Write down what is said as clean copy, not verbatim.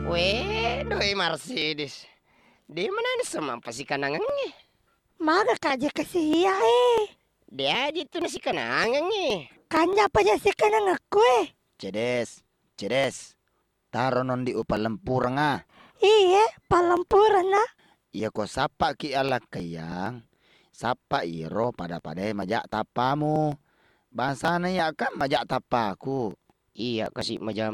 Weh, doi Mercedes. Di mana nih sama pasi kanangan nih? Maga kaja kasiya eh. Dia di tu nasi kanangan nih. Kanya pa dyan si kanang ako eh. Cedes, taro non di upah lempur nga. Iye, palampuran na. Iya ko sapa ki alak kayang, sapa iro pada majak tapamu. Bahasanya ya kan majak tapaku. Iya kasih majam